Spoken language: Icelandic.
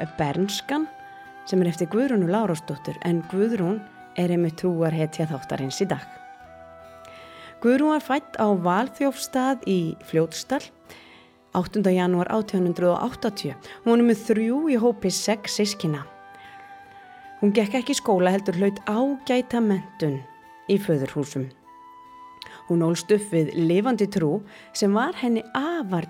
Bernskan sem eftir Guðrúnu Lárusdóttur en Guðrún einmitt trúarhetja þáttarins í dag. Guðrún var fædd á Valþjófsstað í Fljótsdal 8. janúar 1880. Hún með 3 í hópi 6 systkina. Hún gekk ekki í skóla heldur hlaut ágæta menntun í föðurhúsum. Hún ólst upp við lifandi trú sem var henni afar